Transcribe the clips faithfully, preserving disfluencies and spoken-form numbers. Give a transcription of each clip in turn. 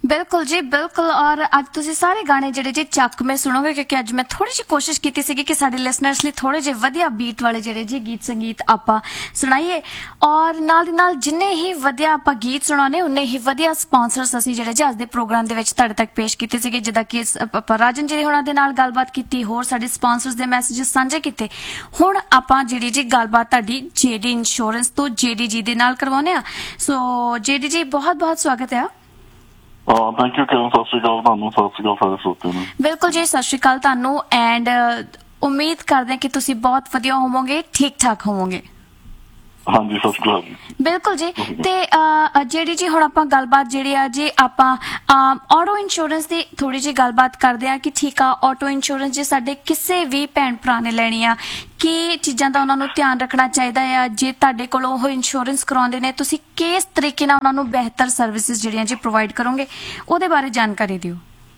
बिल्कुल जी बिल्कुल। और अज तुसी सारे गाने जिहड़े जी चक में सुनोगे, क्योंकि अज मैं थोड़ी जी कोशिश की सी कि साडे लिसनर्स लिए थोड़े जे वधिया बीट वाले जिहड़े जी गीत संगीत आपां सुनाइए, और नाल दी नाल जिन्ने ही वधिया आपां गीत सुणाने उन्ने ही वधिया स्पॉन्सर्स असीं जिहड़े जी अज दे प्रोग्राम दे विच तुहाडे तक पेश कीते सीगे, जिद्दां कि आपां राजन जी होणां दे नाल गलबात कीती, होर साडे स्पॉन्सर्स दे मैसेजेस साझे कीते। हुण आपां जिहड़ी जी गलबात तुहाडी जेडी इंश्योरेंस तो जेडी जी दे नाल करवाउने आ। सो जेडी जी बहुत बहुत स्वागत है। थैंक यू किरण, सत श्री अकाल ਤੁਹਾਨੂੰ, ਸਤਿ ਸ਼੍ਰੀ ਅਕਾਲ ਸਾਰੇ ਸਰੋਤਿਆਂ ਨੂੰ। बिल्कुल जी सत श्री अकाल ਤੁਹਾਨੂੰ, एंड उम्मीद करते हैं कि तुसी बहुत वधिया होवोगे, ठीक ठाक होवोगे। हाँ जी सत श्री अकाल जी। बिल्कुल जी। ते जेडी जी हुण आपां गलबात जिहड़ी आ जी आपां ऑटो इंश्योरेंस दी थोड़ी जी गलबात करदे आ कि ठीक आ ऑटो इंश्योरेंस जे साडे किसी भी भैन भरा ने लैनी आ कि चीज़ां दा उन्हां नूं ध्यान रखना चाहिदा आ, जे तुहाडे कोलों ओह इंश्योरेंस करवाउंदे ने तुसी किस तरीके नाल उन्हां नूं बेहतर सर्विसेज जिहड़ियां जी प्रोवाइड करोगे, ओहदे बारे जानकारी दिओ।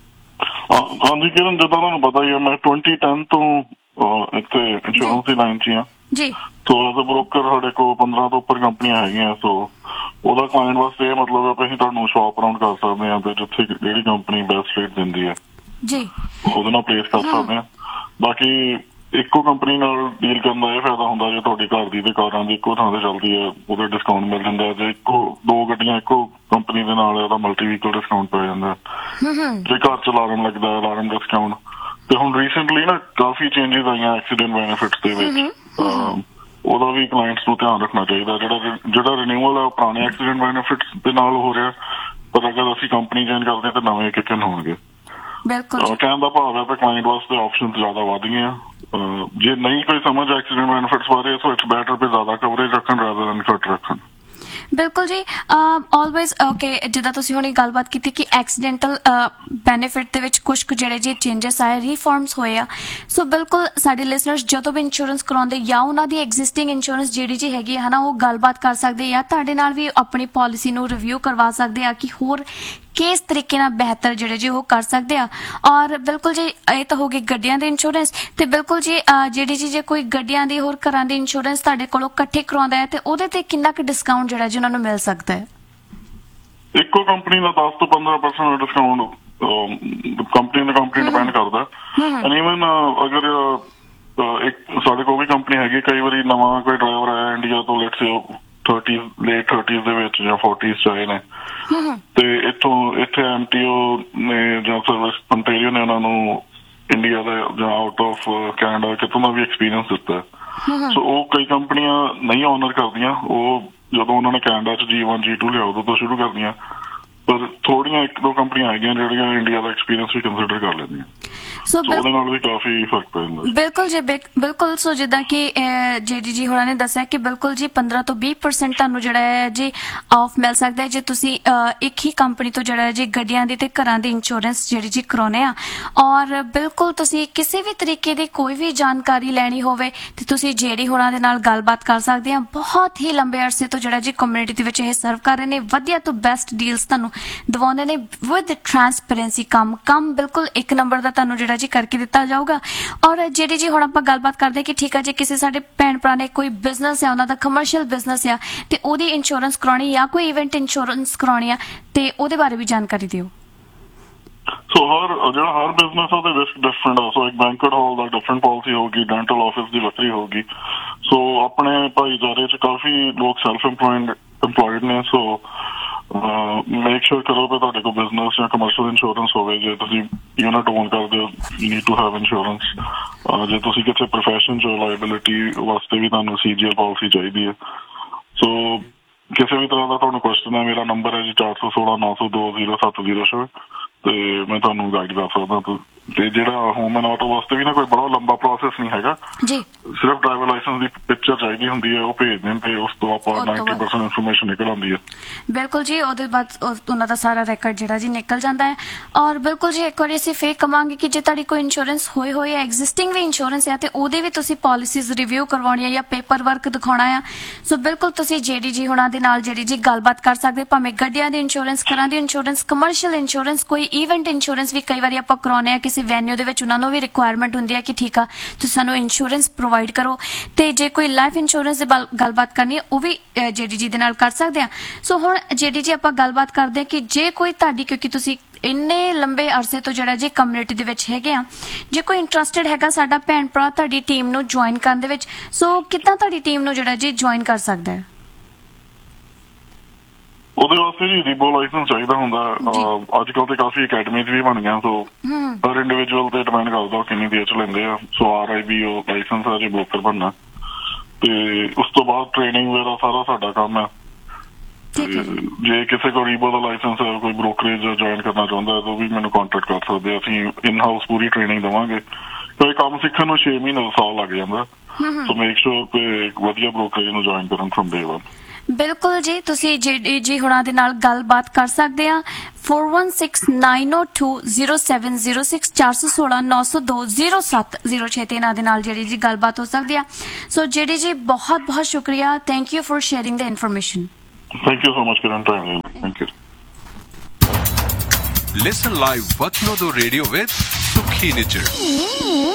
हाँ जी किरण, जिद्दां तुहानूं पता ही है मैं ट्वेंटी टेन तो इत्थे इंश्योरेंस दी लाइन च हां जी। तो एज अ ब्रोकर साढ़े को पंद्रह तो उपर कंपनियां हैगियां, सो ਉਹਦਾ ਕਲਾਇੰਟ ਵਾਸਤੇ ਇਹ ਮਤਲਬ ਹੈ ਕਿ ਅਸੀਂ ਤੁਹਾਨੂੰ ਸ਼ਾਪ ਅਰਾਊਂਡ ਕਰ ਸਕਦੇ ਹਾਂ ਤੇ ਜਿੱਥੇ ਜਿਹੜੀ ਕੰਪਨੀ ਬੈਸਟ ਰੇਟ ਦਿੰਦੀ ਹੈ ਜੀ ਉਹਦੇ ਨਾਲ ਪਲੇਸ ਕਰ ਸਕਦੇ ਹਾਂ। ਬਾਕੀ ਇੱਕੋ ਕੰਪਨੀ ਨਾਲ ਡੀਲ ਕਰਨ ਦਾ ਇਹ ਫਾਇਦਾ ਹੁੰਦਾ ਜੇ ਤੁਹਾਡੀ ਘਰ ਦੀ ਤੇ ਕਾਰਾਂ ਦੀ ਇੱਕੋ ਥਾਂ ਤੇ ਚੱਲਦੀ ਹੈ ਉਹਦਾ ਡਿਸਕਾਊਂਟ ਮਿਲ ਜਾਂਦਾ, ਜੇ ਇੱਕੋ ਦੋ ਗੱਡੀਆਂ ਇੱਕੋ ਕੰਪਨੀ ਦੇ ਨਾਲ ਉਹਦਾ ਮਲਟੀ ਵਹੀਕਲ ਡਿਸਕਾਊਂਟ ਪੈ ਜਾਂਦਾ, ਜੇ ਘਰ ਚ ਅਲਾਰਮ ਲੱਗਦਾ ਅਲਾਰਮ ਡਿਸਕਾਊਂਟ। ਤੇ ਹੁਣ ਰੀਸੈਂਟਲੀ ਨਾ ਕਾਫੀ ਚੇਂਜਿਸ ਆਈਆਂ ਐਕਸੀਡੈਂਟ ਬੈਨੀਫਿਟਸ ਦੇ ਵਿੱਚ, ਉਹਦਾ ਵੀ ਕਲਾਇੰਟਸ ਨੂੰ ਧਿਆਨ ਰੱਖਣਾ ਚਾਹੀਦਾ। ਜਿਹੜਾ ਜਿਹੜਾ ਰਿਨਿਊਅਲ ਹੈ ਉਹ ਪੁਰਾਣੇ ਐਕਸੀਡੈਂਟ ਬੈਨੀਫਿਟਸ ਦੇ ਨਾਲ ਹੋ ਰਿਹਾ, ਪਰ ਅਗਰ ਅਸੀਂ ਕੰਪਨੀ ਚੇਂਜ ਕਰਦੇ ਹਾਂ ਤਾਂ ਨਵੇਂ ਕਿਕਨ ਹੋਣਗੇ। ਬਿਲਕੁਲ ਕਹਿਣ ਦਾ ਭਾਵ ਹੈ ਕਿ ਕਲਾਇੰਟ ਵਾਸਤੇ ਆਪਸ਼ਨਸ ਜ਼ਿਆਦਾ ਵੱਧ ਗਈਆਂ। ਜੇ ਨਹੀਂ ਕੋਈ ਸਮਝ ਐਕਸੀਡੈਂਟ ਬੈਨੀਫਿਟਸ ਬਾਰੇ ਸੋ ਇਟਸ ਬੈਟਰ ਕਿ ਜ਼ਿਆਦਾ ਕਵਰੇਜ ਰੱਖਣ ਰਾਦਰ ਦੈਨ ਘੱਟ ਰੱਖਣ। बिल्कुल जी। ऑलवेज ओके जिद्दां तुसीं हुणी गलबात कीती कि एक्सीडेंटल बेनीफिट दे विच कुछ कुछ जिहड़े जी चेंजेस आए, रिफॉर्म्स होए आ, सो बिल्कुल साडे लिसनर्स जदों भी इंश्योरेंस कराउंदे या उन्हां दी एग्जिस्टिंग इंश्योरेंस जिहड़ी जी हैगी है ना वो गलबात कर सकदे या तुहाडे नाल भी अपनी पॉलिसी नूं रिव्यू करवा सकदे आ कि होर किस तरीके नाल बेहतर जिहड़े जी वो कर सकदे आ। और बिल्कुल जी ये तो हो गई गड्डियां दे इंश्योरेंस, ते बिल्कुल जी जिहड़ी जी जे कोई गड्डियां दी होर घरां दी इंश्योरेंस तुहाडे कोलों इकट्ठे करवाउंदा है ते ओहदे ते किन्ना क डिस्काउंट जिहड़ा जी उन्हां नूं मिल सकदा है? ਇੱਕੋ ਕੰਪਨੀ ਦਾ ਦਸ ਤੋਂ ਪੰਦਰਾਂ ਪਰਸੈਂਟ ਡਿਸਕਾਊਂਟ ਕੰਪਨੀ ਦਾ ਕੰਪਨੀ ਡਿਪੈਂਡ ਕਰਦਾ। ਐਂਡ ਈਵਨ ਅਗਰ ਇੱਕ ਸਾਡੇ ਕੋਲ ਵੀ ਕੰਪਨੀ ਹੈਗੀ, ਕਈ ਵਾਰੀ ਨਵਾਂ ਕੋਈ ਡਰਾਈਵਰ ਆਇਆ ਇੰਡੀਆ ਤੋਂ, ਲੈਟਸ ਸੇ ਥਰਟੀ ਲੇਟ ਥਰਟੀਜ਼ ਦੇ ਵਿੱਚ ਜਾਂ ਫੋਰਟੀਜ਼ ਚ ਆਏ ਨੇ ਤੇ ਇੱਥੋਂ ਇੱਥੇ ਐਮਟੀਓ ਨੇ ਜਾਂ ਸਰਵਿਸ ਅੰਟੇਰੀਓ ਨੇ ਉਹਨਾਂ ਨੂੰ ਇੰਡੀਆ ਦਾ ਜਾਂ ਆਊਟ ਆਫ ਕੈਨੇਡਾ ਕਿਤੋਂ ਦਾ ਵੀ ਐਕਸਪੀਰੀਅੰਸ ਦਿੱਤਾ। ਸੋ ਉਹ ਕਈ ਕੰਪਨੀਆਂ ਨਹੀਂ ਆਨਰ ਕਰਦੀਆਂ, ਉਹ ਜਦੋਂ ਉਹਨਾਂ ਨੇ ਕੈਨੇਡਾ ਚ ਜੀ ਵਨ ਜੀ ਟੂ ਲਿਆ ਉਦੋਂ ਤੋਂ ਸ਼ੁਰੂ ਕਰਦੀਆਂ, ਪਰ ਥੋੜੀਆਂ ਇੱਕ ਦੋ ਕੰਪਨੀਆਂ ਹੈਗੀਆਂ ਜਿਹੜੀਆਂ ਇੰਡੀਆ ਦਾ ਐਕਸਪੀਰੀਅੰਸ ਵੀ ਕੰਸੀਡਰ ਕਰ ਲੈਂਦੀਆਂ, ਸੋ ਉਹਦੇ ਨਾਲ ਵੀ ਕਾਫੀ ਫਰਕ ਪੈ ਜਾਂਦਾ। ਬਿਲਕੁਲ ਜੀ ਬਿਲਕੁਲ। ਸੋ ਜਿੱਦਾਂ ਕਿ ਜੇਡੀ ਜੀ ਹੋਰਾਂ ਨੇ ਦੱਸਿਆ ਕਿ ਬਿਲਕੁਲ ਜੀ ਪੰਦਰਾਂ ਤੋਂ ਵੀਹ ਪਰਸੈਂਟ ਤੁਹਾਨੂੰ ਜਿਹੜਾ ਹੈ ਜੀ ਆਫ ਮਿਲ ਸਕਦਾ ਹੈ ਜੇ ਤੁਸੀਂ ਇੱਕ ਹੀ ਕੰਪਨੀ ਤੋਂ ਜਿਹੜਾ ਹੈ ਜੀ ਗੱਡੀਆਂ ਦੀ ਤੇ ਘਰਾਂ ਦੀ ਇੰਸ਼ੋਰੈਂਸ ਜਿਹੜੀ ਜੀ ਕਰਾਉਣੇ ਆ। ਔਰ ਬਿਲਕੁਲ ਤੁਸੀਂ ਕਿਸੇ ਵੀ ਤਰੀਕੇ ਦੀ ਕੋਈ ਵੀ ਜਾਣਕਾਰੀ ਲੈਣੀ ਹੋਵੇ ਤੇ ਤੁਸੀਂ ਜੇਡੀ ਹੋਰਾਂ ਦੇ ਨਾਲ ਗੱਲਬਾਤ ਕਰ ਸਕਦੇ ਆ। ਬਹੁਤ ਹੀ ਲੰਬੇ ਅਰਸੇ ਤੋਂ ਜਿਹੜਾ ਜੀ ਕਮਿਊਨਿਟੀ ਦੇ ਵਿੱਚ ਇਹ ਸਰਵ ਕਰ ਰਹੇ ਨੇ, ਵਧੀਆ ਤੋਂ ਬੈਸਟ ਡੀਲਸ ਤੁਹਾਨੂੰ ਦਵਾਉਂਦੇ ਨੇ ਵਿਦ ਟਰਾਂਸਪੇਰੈਂਸੀ। ਕੰਮ ਕੰਮ ਬਿਲਕੁਲ ਇੱਕ ਨੰਬਰ ਦਾ ਤੁਹਾਨੂੰ ਜਿਹੜਾ ਜੀ ਕਰਕੇ ਦਿੱਤਾ ਜਾਊਗਾ। ਔਰ ਜਿਹੜੀ ਜੀ ਹੁਣ ਆਪਾਂ ਗੱਲਬਾਤ ਕਰਦੇ ਕਿ ਠੀਕ ਆ ਜੇ ਕਿਸੇ ਸਾਡੇ ਭੈਣ ਭਰਾ ਨੇ ਕੋਈ ਬਿਜ਼ਨਸ ਆ, ਉਹਨਾਂ ਦਾ ਕਮਰਸ਼ੀਅਲ ਬਿਜ਼ਨਸ ਆ ਤੇ ਉਹਦੀ ਇੰਸ਼ੋਰੈਂਸ ਕਰਾਉਣੀ ਜਾਂ ਕੋਈ ਇਵੈਂਟ ਇੰਸ਼ੋਰੈਂਸ ਕਰਾਉਣੀ ਆ ਤੇ ਉਹਦੇ ਬਾਰੇ ਵੀ ਜਾਣਕਾਰੀ ਦਿਓ। ਸੋ ਹਰ ਜਿਹੜਾ ਹਰ ਬਿਜ਼ਨਸ ਉਹਦੇ ਰਿਸਕ ਡਿਫਰੈਂਟ ਆ। ਸੋ ਇੱਕ ਬੈਂਕਟ ਹਾਲ ਦਾ ਡਿਫਰੈਂਟ ਪਾਲਿਸੀ ਹੋਊਗੀ, ਡੈਂਟਲ ਆਫਿਸ ਦੀ ਵੱਖਰੀ ਹੋਊਗੀ। ਸੋ ਆਪਣੇ ਭਾਈਚਾਰੇ ਚ ਕਾਫੀ ਲੋਕ ਸੈਲਫ ਇੰਪਲੋਇਡ ਇੰਪਲੋਇਡ ਨੇ, ਸੋ ਮੇਕ ਸ਼ੋਰ ਕਰੋ ਕਿ ਤੁਹਾਡੇ ਕੋਲ ਬਿਜ਼ਨਸ ਜਾਂ ਕਮਰਸ਼ੀਅਲ ਇੰਸ਼ੋਰੈਂਸ ਹੋਵੇ। ਜੇ ਤੁਸੀਂ ਯੂਨਿਟ ਓਨ ਕਰਦੇ ਹੋ you need to have insurance. ਜੇ ਤੁਸੀਂ ਕਿਸੇ ਪ੍ਰੋਫੈਸ਼ਨ ਚ ਲਾਇਬਿਲਿਟੀ ਵਾਸਤੇ ਵੀ ਤੁਹਾਨੂੰ ਸੀ ਜੀ ਐਲ ਪਾਲਿਸੀ ਚਾਹੀਦੀ ਹੈ। ਸੋ ਕਿਸੇ ਵੀ ਤਰ੍ਹਾਂ ਦਾ ਤੁਹਾਨੂੰ ਕੁਐਸਚਨ ਹੈ, ਮੇਰਾ ਨੰਬਰ ਹੈ ਜੀ ਚਾਰ ਸੌ ਸੋਲਾਂ ਨੌ ਸੌ ਦੋ ਜ਼ੀਰੋ ਸੱਤ ਜ਼ੀਰੋ ਛੇ ਤੇ ਮੈਂ ਤੁਹਾਨੂੰ ਗਾਈਡ ਕਰ ਸਕਦਾ। ਤੇ ਜਿਹੜਾ ਹੋਮ ਐਂਡ ਆਟੋ ਵਾਸਤੇ ਵੀ ਨਾ ਕੋਈ ਬੜਾ ਲੰਬਾ ਪ੍ਰੋਸੈਸ ਨਹੀਂ ਹੈਗਾ ਜੀ, ਸਿਰਫ ਡਰਾਈਵਰ ਲਾਇਸੈਂਸ ਦੀ ਪਿਕਚਰ ਚਾਹੀਦੀ ਹੁੰਦੀ ਹੈ, ਉਹ ਭੇਜ ਦੇਣ ਤੇ ਉਸ ਤੋਂ ਆਪਾਂ ਨਾਈਨਟੀ ਪਰਸੈਂਟ ਇਨਫੋਰਮੇਸ਼ਨ ਨਿਕਲ ਆਉਂਦੀ ਹੈ। ਬਿਲਕੁਲ ਜੀ, ਉਹਦੇ ਬਾਅਦ ਉਹਨਾਂ ਦਾ ਸਾਰਾ ਰੈਕੋਰਡ ਜਿਹੜਾ ਜੀ ਨਿਕਲ ਜਾਂਦਾ ਹੈ। ਔਰ ਬਿਲਕੁਲ ਜੀ ਇੱਕ ਵਾਰੀ ਅਸੀਂ ਫੇਰ ਕਵਾਂਗੇ ਕਿ ਜੇ ਤੁਹਾਡੀ ਕੋਈ ਇੰਸ਼ੋਰੈਂਸ ਹੋਏ ਹੋਏ ਹੈ, ਐਗਜ਼ਿਸਟਿੰਗ ਵੀ ਇੰਸ਼ੋਰੈਂਸ ਹੈ ਤੇ ਉਹਦੇ ਵੀ ਤੁਸੀਂ ਪਾਲਿਸੀਜ਼ ਰਿਵਿਊ ਕਰਵਾਉਣੀ ਹੈ ਜਾਂ ਪੇਪਰ ਵਰਕ ਦਿਖਾਉਣਾ ਆ, ਸੋ ਬਿਲਕੁਲ ਤੁਸੀਂ ਜੇਡੀ ਜੀ ਹੁਣਾਂ ਦੇ ਨਾਲ ਜਿਹੜੀ ਜੀ ਗੱਲਬਾਤ ਕਰ ਸਕਦੇ। ਭਾਵੇਂ ਗੱਡੀਆਂ ਦੀ ਇੰਸ਼ੋਰੈਂਸ, ਘਰਾਂ ਦੀ ਇੰਸ਼ੋਰੈਂਸ, ਕਮਰਸ਼ੀਅਲ ਇੰਸ਼ੋਰੈਂਸ, ਕੋਈ ਈਵੈਂਟ ਇੰਸ਼ੋਰੈਂਸ ਵੀ ਕਈ ਵਾਰੀ ਆਪਾਂ ਕਰਾਉਂਦੇ ਆ ਕਿਸੇ ਵੈਨਿਊ ਦੇ ਵਿੱਚ, ਉਹਨਾਂ ਨੂੰ ਵੀ ਰਿਕੁਆਇਰਮੈਂਟ ਹੁੰਦੀ ਹੈ ਕਿ ਠੀਕ ਆ ਤੁਸੀਂ ਸਾਨੂੰ ਇੰਸ਼ੋਰੈਂਸ ਪ੍ਰੋਵਾਈਡ ਕਰੋ। ਤੇ ਜੇ ਕੋਈ ਲਾਈਫ ਇੰਸ਼ੋਰੈਂਸ ਦੀ ਬਲ- ਗੱਲਬਾਤ ਕਰਨੀ ਹੈ ਉਹ ਵੀ ਜੇਡੀ ਜੀ ਦੇ ਨਾਲ ਕਰ ਸਕਦੇ ਆ। ਸੋ ਹੁਣ ਜੇਡੀ ਜੀ ਆਪਾਂ ਗੱਲਬਾਤ ਕਰਦੇ ਹਾਂ ਕਿ ਜੇ ਕੋਈ ਤੁਹਾਡੀ, ਕਿਉਂਕਿ ਤੁਸੀਂ ਇੰਨੇ ਲੰਬੇ ਅਰਸੇ ਤੋਂ ਜਿਹੜਾ ਜੀ ਕਮਿਊਨਿਟੀ ਦੇ ਵਿੱਚ ਹੈਗੇ ਆ, ਜੇ ਕੋਈ ਇੰਟਰਸਟਿਡ ਹੈਗਾ ਸਾਡਾ ਭੈਣ ਭਰਾ ਤੁਹਾਡੀ ਟੀਮ ਨੂੰ ਜੁਆਇਨ ਕਰਨ ਦੇ ਵਿੱਚ, ਸੋ ਕਿੱਦਾਂ ਤੁਹਾਡੀ ਟੀਮ ਨੂੰ ਜਿਹੜਾ ਜੀ ਜੁਆਇਨ ਕਰ ਸਕਦਾ ਹੈ? ਉਹਦੇ ਵਾਸਤੇ ਜੀ ਰੀਬੋ ਲਾਇਸੈਂਸ ਚਾਹੀਦਾ ਹੁੰਦਾ। ਅੱਜ ਕੱਲ ਤੇ ਕਾਫੀ ਅਕੈਡਮੀਜ਼ ਵੀ ਬਣ ਗਈਆਂ, ਸੋ ਹਰ ਇੰਡੀਵਿਜੂਅਲ ਤੇ ਡਿਪੈਂਡ ਕਰਦਾ ਕਿੰਨੀ ਦੇਰ ਚ ਲੈਂਦੇ ਆ। ਸੋ ਆਰ ਆਈ ਬੀ ਉਹ ਲਾਇਸੈਂਸ ਆ ਜੇ ਬ੍ਰੋਕਰ ਬਣਨਾ, ਤੇ ਉਸ ਤੋਂ ਬਾਅਦ ਟ੍ਰੇਨਿੰਗ ਵਗੈਰਾ ਸਾਰਾ ਸਾਡਾ ਕੰਮ ਹੈ। ਜੇ ਕਿਸੇ ਕੋਲ ਰੀਬੋ ਦਾ ਲਾਇਸੈਂਸ ਹੈ, ਕੋਈ ਬ੍ਰੋਕਰੇਜ ਜੁਆਇਨ ਕਰਨਾ ਚਾਹੁੰਦਾ ਹੈ ਤਾਂ ਉਹ ਵੀ ਮੈਨੂੰ ਕੰਟੈਕਟ ਕਰ ਸਕਦੇ ਆ। ਅਸੀਂ ਇਨ ਹਾਊਸ ਪੂਰੀ ਟ੍ਰੇਨਿੰਗ ਦੇਵਾਂਗੇ, ਕਿਉਂਕਿ ਕੰਮ ਸਿੱਖਣ ਨੂੰ ਛੇ ਮਹੀਨੇ ਸਾਲ ਲੱਗ ਜਾਂਦਾ। ਸੋ ਮੇਕ ਸ਼ੋਰ ਕਿ ਵਧੀਆ ਬ੍ਰੋਕਰੇਜ ਨੂੰ ਜੁਆਇਨ ਕਰਨ ਫਰਮ ਡੇ ਵਨ। ਬਿਲਕੁਲ ਜੀ, ਤੁਸੀਂ ਜੀ ਜੀ ਹੁਣਾਂ ਦੇ ਨਾਲ ਗੱਲਬਾਤ ਕਰ ਸਕਦੇ ਆ। four one six nine zero two zero seven zero six ਚਾਰ ਸੌ ਸੋਲਾਂ ਨੌ ਸੌ ਦੋ ਜ਼ੀਰੋ ਸੱਤ ਜ਼ੀਰੋ ਛੇ ਤੇ ਇਹਨਾਂ ਦੇ ਨਾਲ ਜਿਹੜੀ ਜੀ ਗੱਲਬਾਤ ਹੋ ਸਕਦੀ ਆ। ਸੋ ਜਿਹੜੀ ਜੀ ਬਹੁਤ ਬਹੁਤ ਸ਼ੁਕਰੀਆ, thank you for sharing the information. Thank you so much, Kiran. Thank you. Listen live Vatno Do Radio with Sukhi Nichar.